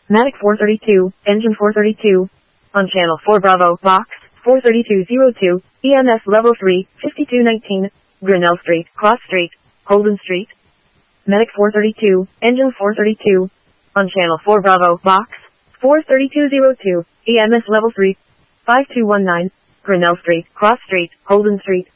Matic 432, engine 432. On channel 4 Bravo, box 43202, EMS level 3, 5219, Grinnell Street, Cross Street, Holden Street. Medic 432, engine 432. On channel 4 Bravo, box 43202, EMS level 3, 5219, Grinnell Street, Cross Street, Holden Street.